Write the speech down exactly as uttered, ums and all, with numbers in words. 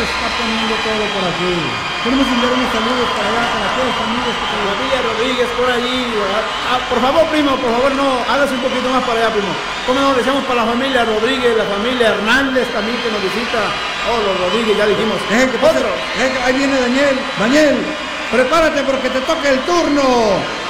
está poniendo todo por aquí. Queremos enviar unos saludos para allá, para todos los amigos que te... Familia Rodríguez por allí. Ah, ah, por favor, primo, por favor, no, hágase un poquito más para allá, primo. ¿Cómo nos deseamos para la familia Rodríguez, la familia Hernández también que nos visita? Oh, los Rodríguez, ya dijimos. Dejen que pase, Otro. dejen que- ahí viene Daniel. Daniel, prepárate porque te toca el turno.